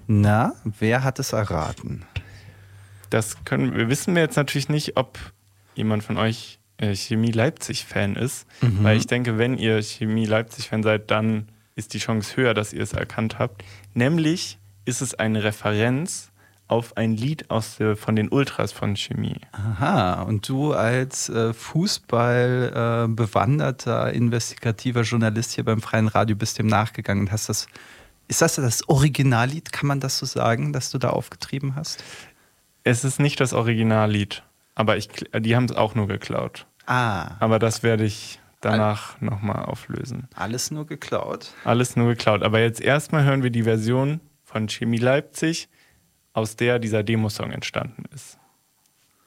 Na, wer hat es erraten? Wissen wir jetzt natürlich nicht, ob jemand von euch Chemie Leipzig-Fan ist, weil ich denke, wenn ihr Chemie Leipzig-Fan seid, dann ist die Chance höher, dass ihr es erkannt habt. Nämlich ist es eine Referenz auf ein Lied von den Ultras von Chemie. Aha, und du als Fußball bewanderter, investigativer Journalist hier beim Freien Radio bist dem nachgegangen und hast das. Ist das Originallied, kann man das so sagen, das du da aufgetrieben hast? Es ist nicht das Originallied, aber die haben es auch nur geklaut. Aber das werde ich danach nochmal auflösen. Alles nur geklaut? Alles nur geklaut. Aber jetzt erstmal hören wir die Version von Chemie Leipzig, aus der dieser Demosong entstanden ist.